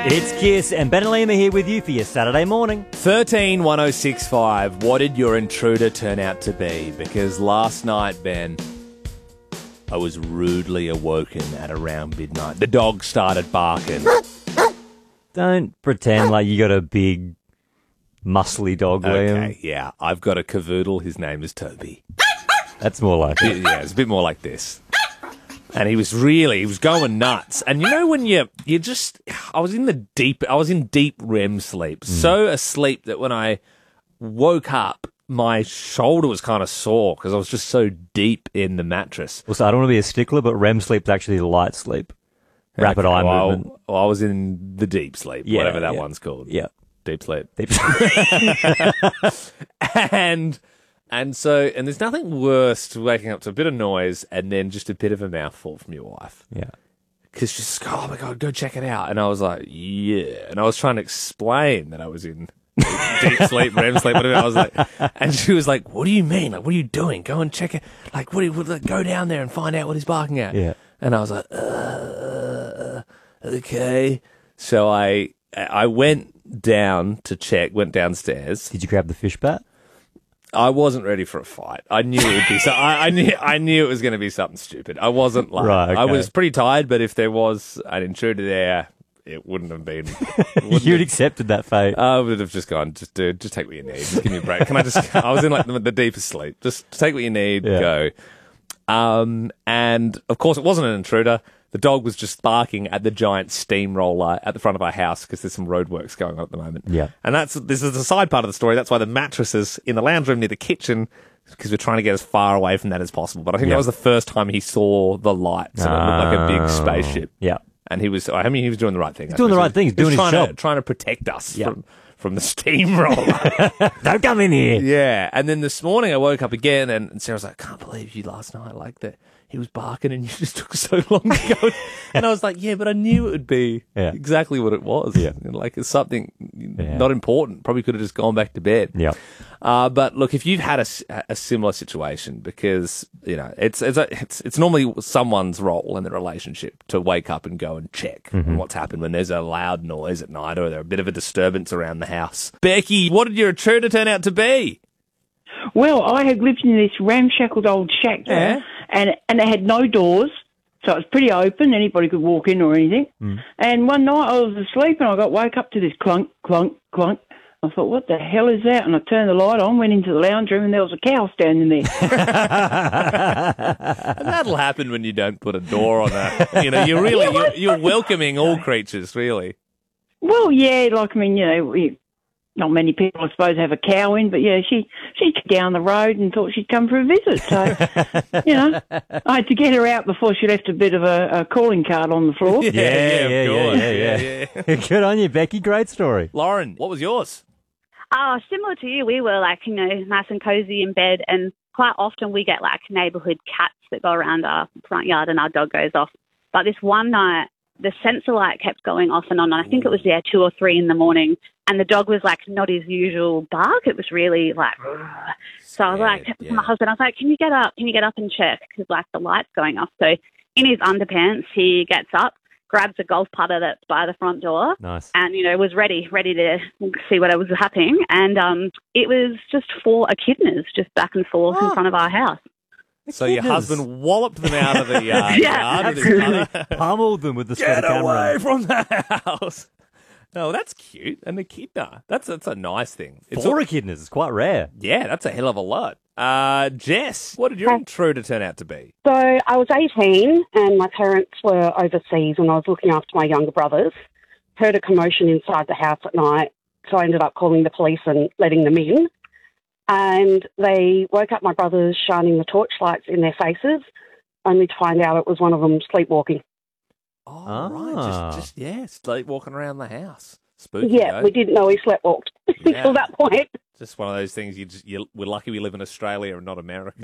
It's Kiss and Ben and Liam are here with you for your Saturday morning. 131065. What did your intruder turn out to be? Because last night, Ben, I was rudely awoken at around midnight. The dog started barking. Don't pretend like you got a big, muscly dog, Liam. Okay, yeah. I've got a cavoodle. His name is Toby. That's more like it. Yeah, it's a bit more like this. And he was going nuts. And you know when you just, I was in deep REM sleep. So asleep that when I woke up, my shoulder was kind of sore because I was just so deep in the mattress. Also, I don't want to be a stickler, but REM sleep's actually light sleep. Rapid eye movement. Well, I was in the deep sleep, whatever that one's called. Yeah. Deep sleep. Deep sleep. And there's nothing worse to waking up to a bit of noise and then just a bit of a mouthful from your wife. Yeah. Because she's just, oh my God, go check it out. And I was like, yeah. And I was trying to explain that I was in deep sleep, REM sleep, whatever. I was like, and she was like, what do you mean? Like, what are you doing? Go and check it. Like, go down there and find out what he's barking at. Yeah. And I was like, okay. So I went down to check, went downstairs. Did you grab the fish bat? I wasn't ready for a fight. I knew it would be so. I knew it was going to be something stupid. I wasn't like Right, okay. I was pretty tired, but if there was an intruder there, it wouldn't have been. You'd accepted that fate. I would have just gone, dude, just take what you need. Just give me a break. Can I just? I was in like the deepest sleep. Just take what you need. Yeah. Go. And of course, it wasn't an intruder. The dog was just barking at the giant steamroller at the front of our house because there's some roadworks going on at the moment. Yeah. And this is the side part of the story. That's why the mattresses in the lounge room near the kitchen, because we're trying to get as far away from that as possible. But I think that was the first time he saw the lights and it looked like a big spaceship. Yeah. And he was doing the right thing. He's doing the right thing. He's doing his job. Trying to protect us from the steamroller. Don't come in here. Yeah. And then this morning I woke up again and Sarah was like, I can't believe you last night like that. He was barking and you just took so long to go. And I was like, yeah, but I knew it would be exactly what it was. Yeah. Like it's something not important. Probably could have just gone back to bed. Yeah. But look, if you've had a similar situation, because, you know, it's normally someone's role in the relationship to wake up and go and check on what's happened when there's a loud noise at night or there's a bit of a disturbance around the house. Becky, what did your intruder turn out to be? Well, I had lived in this ramshackled old shack there, and it had no doors, so it was pretty open. Anybody could walk in or anything. And one night I was asleep and I woke up to this clunk, clunk, clunk. I thought, what the hell is that? And I turned the light on, went into the lounge room, and there was a cow standing there. And that'll happen when you don't put a door on that. You know, you're welcoming all creatures, really. Well, yeah, like, I mean, you know, not many people, I suppose, have a cow in, but yeah, she came down the road and thought she'd come for a visit. So, you know, I had to get her out before she left a bit of a calling card on the floor. Yeah. Good on you, Becky. Great story. Lauren, what was yours? Similar to you, we were like, you know, nice and cozy in bed, and quite often we get like neighbourhood cats that go around our front yard and our dog goes off. But this one night, the sensor light kept going off and on, and I think it was 2 or 3 in the morning, and the dog was like not his usual bark. It was really like, so I was like, to my husband, I was like, can you get up and check? Because like the light's going off. So in his underpants, he gets up, grabs a golf putter that's by the front door. Nice. And, you know, was ready to see what was happening. And it was just 4 echidnas just back and forth in front of our house. So your husband walloped them out of the yard. Pummeled them with the Get camera. away from the house. No, that's cute. An echidna. That's a nice thing. 4 echidnas is quite rare. Yeah, that's a hell of a lot. Jess, what did your intruder turn out to be? So I was 18 and my parents were overseas and I was looking after my younger brothers. Heard a commotion inside the house at night, so I ended up calling the police and letting them in. And they woke up my brothers shining the torchlights in their faces, only to find out it was one of them sleepwalking. Oh, right. Just sleepwalking around the house. Spooky. Yeah, we didn't know he sleptwalked until that point. Just one of those things. We're lucky we live in Australia and not America.